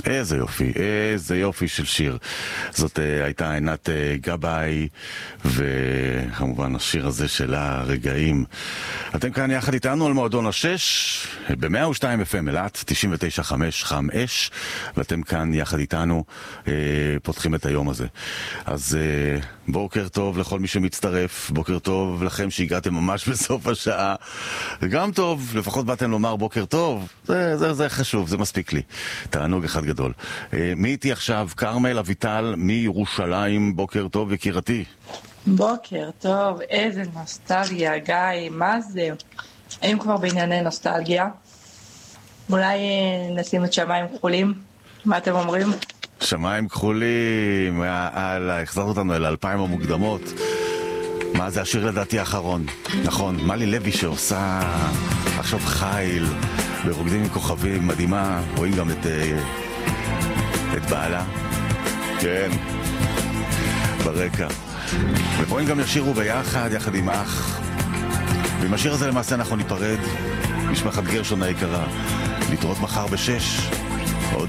איזה יופי, איזה יופי של שיר. זאת הייתה עינת גבאי, וכמובן השיר הזה של הרגעים. אתם כאן יחד איתנו על מועדון השש, ב-102 FM אלת, 99.5 חם אש, ואתם כאן יחד איתנו פותחים את היום הזה. אז בוקר טוב לכל מי שמצטרף, בוקר טוב לכם שהגעתם ממש בסוף השעה, וגם טוב, לפחות באתם לומר בוקר טוב, זה חשוב, זה מספיק לי. תענוג אחד גדול. מי איתי עכשיו? קרמל אביטל מירושלים, בוקר טוב יקירתי. בוקר טוב, איזה נוסטלגיה, גיא, מה זה? האם כבר בענייני נוסטלגיה? אולי נשים את שמיים כחולים? מה אתם אומרים? שמיים כחולים, החזרת אותנו אל 2000 המוקדמות. מה זה השיר לדעתי האחרון? נכון, מלי לוי שעושה עכשיו חיל ברוקדים עם כוכבים, מדהימה. רואים גם את בעלה, כן, ברקע, ורואים גם ישירו ביחד, יחד עם אח. ועם השיר הזה למעשה אנחנו ניפרד. משפחת גרשון היקרה, להתראות מחר ב6.